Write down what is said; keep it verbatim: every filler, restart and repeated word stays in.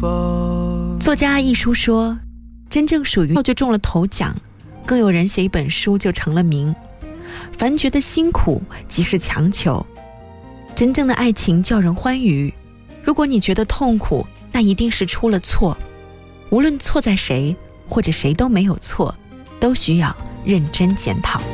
作家一书说，真正属于就中了头奖，更有人写一本书就成了名。凡觉得辛苦即是强求，真正的爱情叫人欢愉。如果你觉得痛苦，那一定是出了错。无论错在谁，或者谁都没有错，都需要认真检讨。